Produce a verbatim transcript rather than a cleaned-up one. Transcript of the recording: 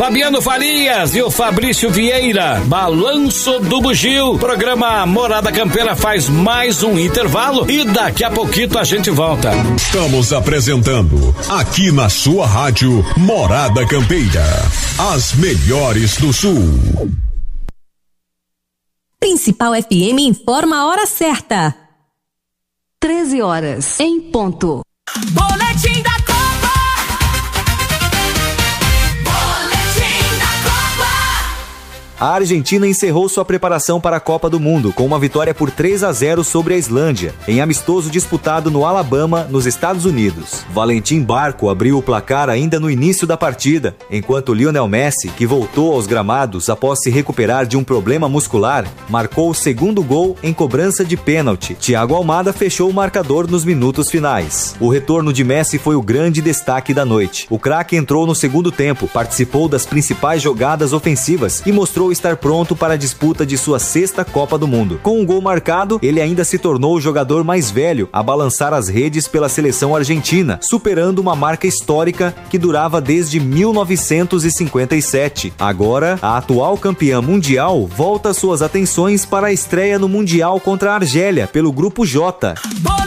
Fabiano Farias e o Fabrício Vieira. Balanço do Bugio. Programa Morada Campeira faz mais um intervalo e daqui a pouquinho a gente volta. Estamos apresentando aqui na sua rádio Morada Campeira. As melhores do Sul. Principal F M informa a hora certa. treze horas em ponto. Boletim da Copa. Boletim da Copa. A Argentina encerrou sua preparação para a Copa do Mundo com uma vitória por três a zero sobre a Islândia, em amistoso disputado no Alabama, nos Estados Unidos. Valentim Barco abriu o placar ainda no início da partida, enquanto Lionel Messi, que voltou aos gramados após se recuperar de um problema muscular, marcou o segundo gol em cobrança de pênalti. Thiago Almada fechou o marcador nos minutos finais. O retorno de Messi foi o grande destaque da noite. O craque entrou no segundo tempo, participou das principais jogadas ofensivas e mostrou estar pronto para a disputa de sua sexta Copa do Mundo. Com um gol marcado, ele ainda se tornou o jogador mais velho a balançar as redes pela seleção argentina, superando uma marca histórica que durava desde mil novecentos e cinquenta e sete. Agora, a atual campeã mundial volta suas atenções para a estreia no Mundial contra a Argélia pelo Grupo J.